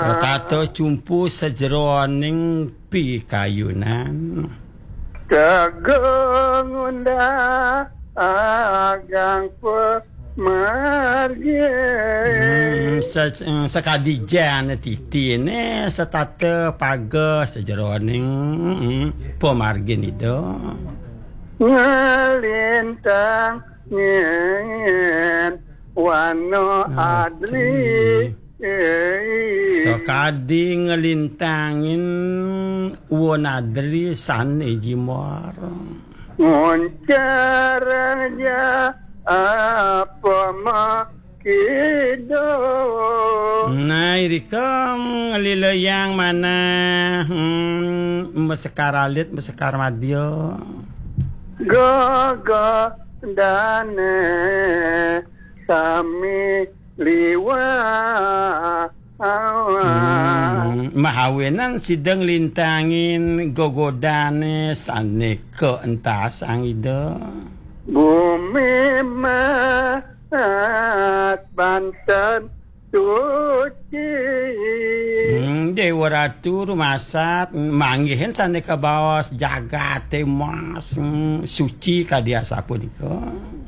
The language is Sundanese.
Satato cumpu sejeroning pikayunan. Tegengunda agang pemargi. Sekadijan titine setata paga sejeroning pemargin itu. Ngelintang ngin wano adli. Sekadi ngelintangin wonadri sane jimor. Ngoncaranya apa makido. Nah, irikam ngelilayang mana mesekaralit mesekar madyo. Gaga dane sami liwa. Mahawenan sidang lintangin gogodane sane keentasang ida. Bumi mat Banten suci. Dewa Ratu rumasat manggihin sane ke bawah jagat mas suci kadia sapunika.